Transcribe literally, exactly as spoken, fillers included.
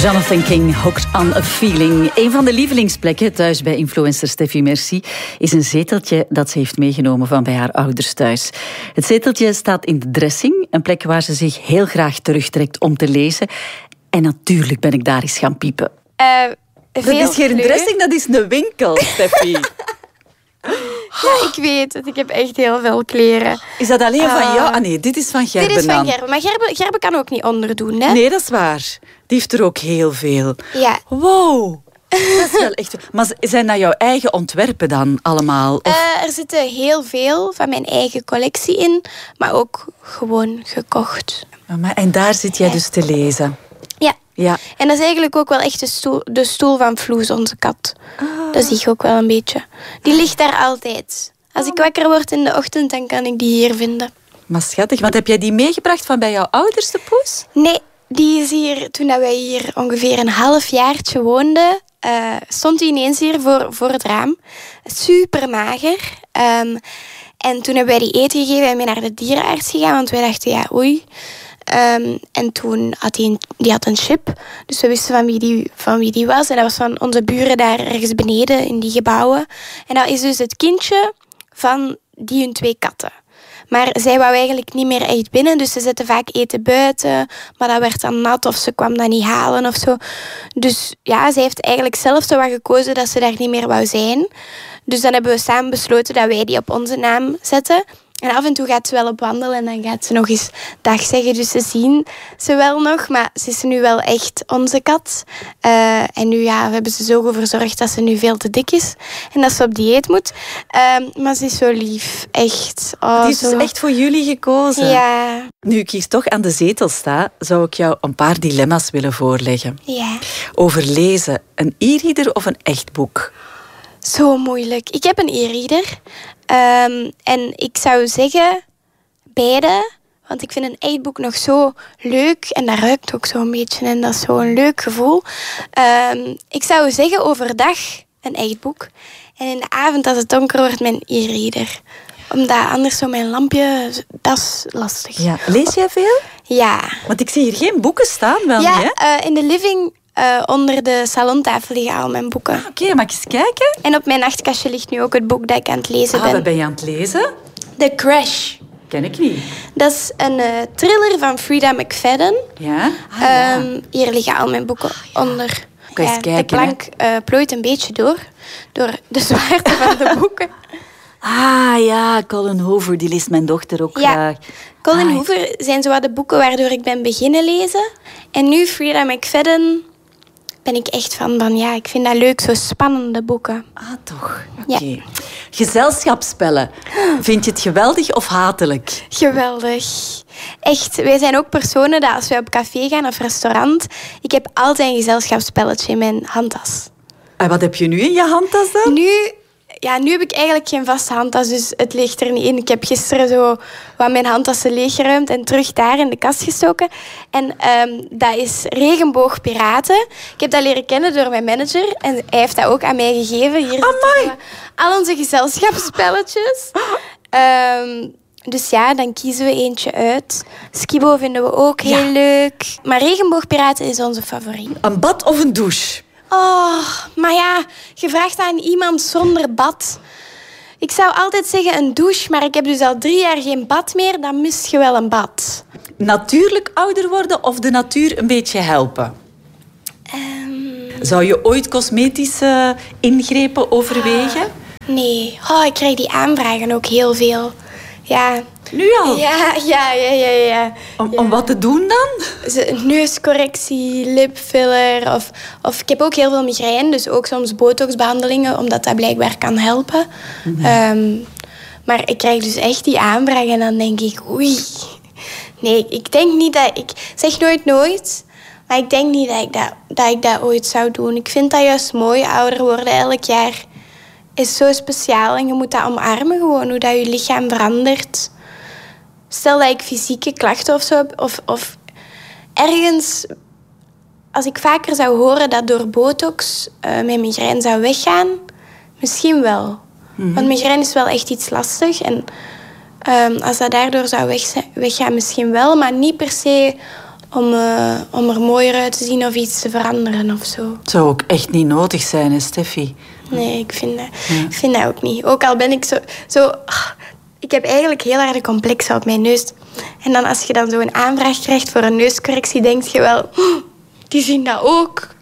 Jonathan King, Hooked on a Feeling. Een van de lievelingsplekken thuis bij influencer Steffi Merci is een zeteltje dat ze heeft meegenomen van bij haar ouders thuis. Het zeteltje staat in de dressing, een plek waar ze zich heel graag terugtrekt om te lezen. En natuurlijk ben ik daar eens gaan piepen. Uh, dat is geen kleur. Dressing, dat is een winkel, Steffi. Ja, ik weet het. Ik heb echt heel veel kleren. Is dat alleen uh, van jou? Ah nee, dit is van Gerben. Dit is van Gerben. Maar Gerben, Gerben kan ook niet onderdoen, hè? Nee, dat is waar. Die heeft er ook heel veel. Ja. Wow. Dat is wel echt... Maar zijn dat jouw eigen ontwerpen dan allemaal? Of... Uh, er zitten heel veel van mijn eigen collectie in. Maar ook gewoon gekocht. En daar zit jij dus te lezen? Ja. Ja. En dat is eigenlijk ook wel echt de stoel, de stoel van Floes, onze kat. Ah. Dat zie je ook wel een beetje. Die ligt daar altijd. Als ik wakker word in de ochtend, dan kan ik die hier vinden. Maar schattig, want heb jij die meegebracht van bij jouw ouders, de poes? Nee, die is hier, toen wij hier ongeveer een half jaartje woonden, uh, stond die ineens hier voor, voor het raam. Super mager. Um, en toen hebben wij die eten gegeven en mee naar de dierenarts gegaan, want wij dachten, ja, oei. Um, en toen had hij een, die had een chip. Dus we wisten van wie, die, van wie die was. En dat was van onze buren daar ergens beneden in die gebouwen. En dat is dus het kindje van die hun twee katten. Maar zij wou eigenlijk niet meer echt binnen. Dus ze zetten vaak eten buiten. Maar dat werd dan nat of ze kwam dat niet halen of zo. Dus ja, zij heeft eigenlijk zelf zo wat gekozen dat ze daar niet meer wou zijn. Dus dan hebben we samen besloten dat wij die op onze naam zetten. En af en toe gaat ze wel op wandelen en dan gaat ze nog eens dag zeggen. Dus ze zien ze wel nog, maar ze is nu wel echt onze kat. Uh, en nu ja, we hebben ze zo voor gezorgd dat ze nu veel te dik is. En dat ze op dieet moet. Uh, maar ze is zo lief, echt. Oh, Die is zo... dus echt voor jullie gekozen. Ja. Nu ik hier toch aan de zetel sta, zou ik jou een paar dilemma's willen voorleggen. Ja. Over lezen, een e-reader of een echt boek? Zo moeilijk. Ik heb een e-reader. Um, en ik zou zeggen beide. Want ik vind een echt boek nog zo leuk. En dat ruikt ook zo een beetje. En dat is zo'n leuk gevoel. Um, ik zou zeggen overdag een echt boek. En in de avond als het donker wordt mijn e-reader. Omdat anders zo mijn lampje, dat is lastig. Ja. Lees jij veel? Ja. Want ik zie hier geen boeken staan, wel ja, niet, hè? Uh, in de living... Uh, onder de salontafel liggen al mijn boeken. Ah, Oké, okay, mag ik eens kijken? En op mijn nachtkastje ligt nu ook het boek dat ik aan het lezen ah, ben. Wat ben je aan het lezen? The Crash. Ken ik niet. Dat is een uh, thriller van Frida McFadden. Ja? Ah, ja. Um, hier liggen al mijn boeken ah, ja. onder. Kan je eens kijken, de plank uh, plooit een beetje door. Door de zwaarte van de boeken. Ah ja, Colin Hoover, die leest mijn dochter ook ja. graag. Colin ah, Hoover zijn zo wat de boeken waardoor ik ben beginnen lezen. En nu Frida McFadden... ben ik echt van, van, ja, ik vind dat leuk, zo spannende boeken. Ah, toch? Oké. Okay. Ja. Gezelschapsspellen. Vind je het geweldig of hatelijk? Geweldig. Echt, wij zijn ook personen dat als wij op café gaan of restaurant, ik heb altijd een gezelschapsspelletje in mijn handtas. En wat heb je nu in je handtas dan? Nu... Ja, nu heb ik eigenlijk geen vaste handtas, dus het ligt er niet in. Ik heb gisteren zo wat mijn handtassen leeggeruimd en terug daar in de kast gestoken. En um, dat is Regenboogpiraten. Ik heb dat leren kennen door mijn manager en hij heeft dat ook aan mij gegeven. Hier zitten al onze gezelschapsspelletjes. Um, dus ja, dan kiezen we eentje uit. Skibo vinden we ook heel ja. leuk. Maar Regenboogpiraten is onze favoriet. Een bad of een douche? Oh, maar ja, je vraagt aan iemand zonder bad. Ik zou altijd zeggen een douche, maar ik heb dus al drie jaar geen bad meer. Dan mist je wel een bad. Natuurlijk ouder worden of de natuur een beetje helpen? Um... Zou je ooit cosmetische ingrepen overwegen? Uh, nee, oh, ik krijg die aanvragen ook heel veel. Ja. Nu al? Ja, ja, ja, ja. ja. Om, ja. om wat te doen dan? Neuscorrectie, lipfiller. Of, of ik heb ook heel veel migraine, dus ook soms botoxbehandelingen, omdat dat blijkbaar kan helpen. Mm-hmm. Um, maar ik krijg dus echt die aanvraag en dan denk ik, oei. Nee, ik denk niet dat... Ik zeg nooit nooit, maar ik denk niet dat ik dat, dat ik dat ooit zou doen. Ik vind dat juist mooi, ouder worden elk jaar is zo speciaal en je moet dat omarmen gewoon, hoe dat je lichaam verandert. Stel dat ik fysieke klachten of zo heb, of, of ergens... Als ik vaker zou horen dat door botox uh, mijn migraine zou weggaan, misschien wel. Mm-hmm. Want migraine is wel echt iets lastig. En um, als dat daardoor zou weg, weggaan, misschien wel. Maar niet per se om, uh, om er mooier uit te zien of iets te veranderen of zo. Het zou ook echt niet nodig zijn, hè, Steffi? Nee, ik vind dat, ja. ik vind dat ook niet. Ook al ben ik zo... zo ik heb eigenlijk heel erg de complexen op mijn neus. En dan als je dan zo'n aanvraag krijgt voor een neuscorrectie, denk je wel... die zien dat ook.